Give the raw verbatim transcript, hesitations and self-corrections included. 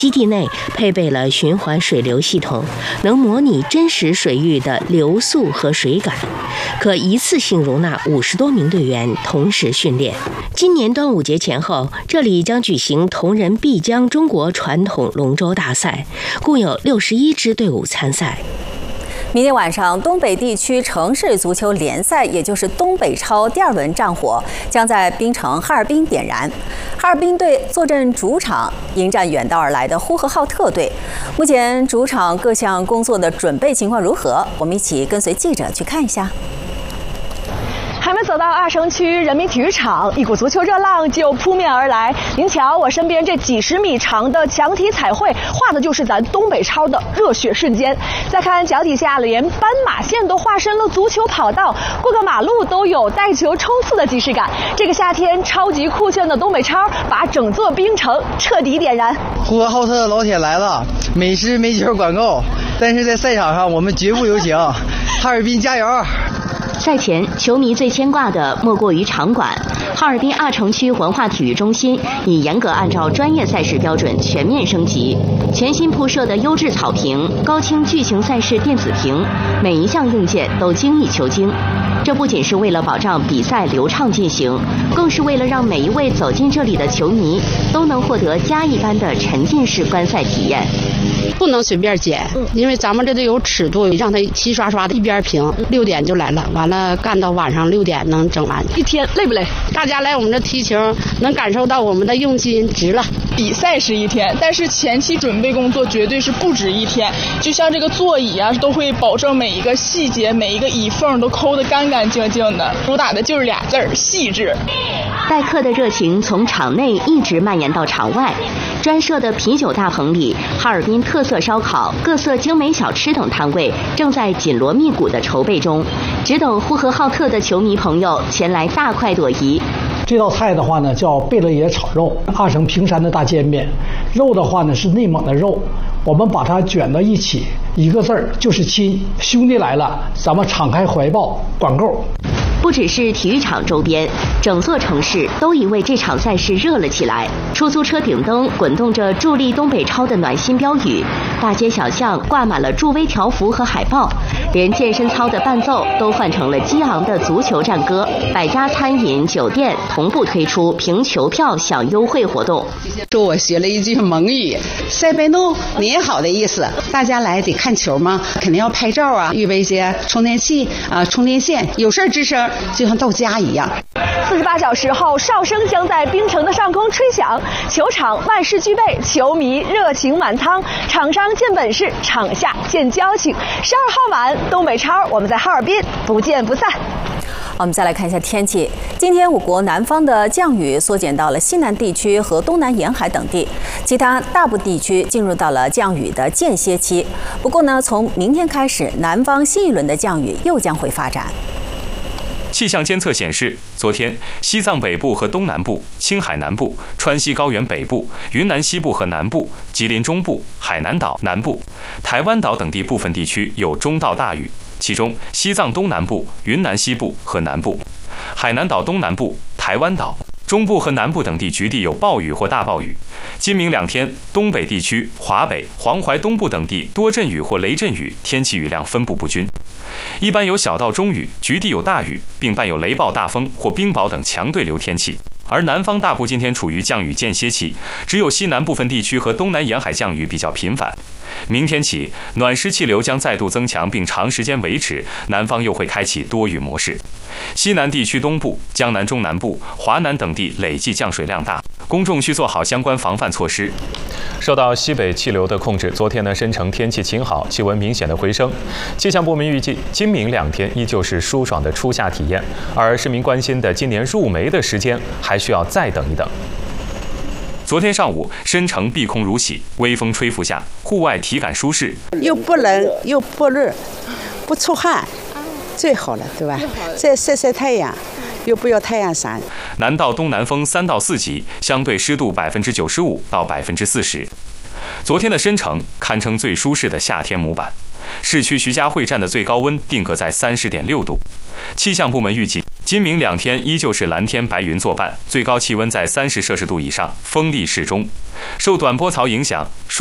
基地内配备了循环水流系统，能模拟真实水域的流速和水感，可一次性容纳五十多名队员同时训练。今年端午节前后，这里将举行同仁必江中国传统龙舟大赛，共有六十一支队伍参赛。 明天晚上，东北地区城市足球联赛，也就是东北超第二轮战火将在槟城哈尔滨点燃。哈尔滨队坐镇主场，迎战远道而来的呼和浩特队。目前主场各项工作的准备情况如何？我们一起跟随记者去看一下。 还没走到二城区人民体育场，一股足球热浪就扑面而来。您瞧，我身边这几十米长的墙体彩绘，画的就是咱东北超的热血瞬间。再看脚底下，连斑马线都化身了足球跑道，过个马路都有带球冲刺的即视感。这个夏天，超级酷炫的东北超把整座冰城彻底点燃。 呼和浩特的老铁来了，美食美酒管够，但是在赛场上我们绝不留情。哈尔滨加油！ 赛前，球迷最牵挂的莫过于场馆。哈尔滨二城区文化体育中心已严格按照专业赛事标准全面升级，全新铺设的优质草坪、高清巨型赛事电子屏，每一项硬件都精益求精。这不仅是为了保障比赛流畅进行，更是为了让每一位走进这里的球迷都能获得家一般的沉浸式观赛体验。 不能随便剪，因为咱们这都有尺度，让它齐刷刷的一边平。六点就来了，完了干到晚上六点能整完。 一天累不累？ 大家来我们这踢球，能感受到我们的用心，值了。 比赛是一天，但是前期准备工作绝对是不止一天。就像这个座椅啊，都会保证每一个细节、每一个椅缝都抠得干干净净的，主打的就是俩字儿：细致。 待客的热情从场内一直蔓延到场外。专设的啤酒大棚里，哈尔滨特色烧烤、各色精美小吃等摊位正在紧锣密鼓的筹备中，只等呼和浩特的球迷朋友前来大快朵颐。 这道菜的话呢，叫贝勒爷炒肉，二城平山的大煎饼，肉的话呢是内蒙的肉，我们把它卷到一起，一个字儿就是亲。兄弟来了，咱们敞开怀抱，管够。 不只是体育场周边，整座城市都已为这场赛事热了起来。出租车顶灯滚动着助力东北超的暖心标语，大街小巷挂满了助威条幅和海报，连健身操的伴奏都换成了激昂的足球战歌。百家餐饮酒店同步推出凭球票享优惠活动。 说我学了一句蒙语，塞贝诺你好的意思。大家来得看球吗？肯定要拍照啊，预备一些充电器啊、充电线，有事吱声，就像到家一样。 四十八小时后，哨声将在冰城的上空吹响，球场万事俱备，球迷热情满仓，场上见本事，场下见交情。十二号晚，东北超，我们在哈尔滨不见不散。 我们再来看一下天气。今天我国南方的降雨缩减到了西南地区和东南沿海等地，其他大部地区进入到了降雨的间歇期。不过呢，从明天开始，南方新一轮的降雨又将会发展。 气象监测显示，昨天西藏北部和东南部、青海南部、川西高原北部、云南西部和南部、吉林中部、海南岛南部、台湾岛等地部分地区有中到大雨，其中西藏东南部、云南西部和南部、海南岛东南部、台湾岛中部和南部等地局地有暴雨或大暴雨。今明两天，东北地区、华北、黄淮东部等地多阵雨或雷阵雨，天气雨量分布不均，一般有小到中雨，局地有大雨，并伴有雷暴、大风或冰雹等强对流天气。而南方大部今天处于降雨间歇期，只有西南部分地区和东南沿海降雨比较频繁。明天起，暖湿气流将再度增强并长时间维持，南方又会开启多雨模式。西南地区东部、江南中南部、华南等地累计降水量大，公众需做好相关防范措施。 受到西北气流的控制，昨天呢，申城天气晴好，气温明显的回升。气象部门预计，今明两天依旧是舒爽的初夏体验，而市民关心的今年入梅的时间还需要再等一等。昨天上午，申城碧空如洗，微风吹拂下，户外体感舒适， 又不冷又不热，不出汗，最好了，对吧？再晒晒太阳，又不要太阳伞。 南到东南风三到四级，相对湿度百分之九十五到百分之四十。昨天的申城堪称最舒适的夏天模板，市区徐家汇站的最高温定格在三十点六度。气象部门预计， 今明两天依旧是蓝天白云作伴，最高气温在三十摄氏度以上，风力适中。受短波槽影响，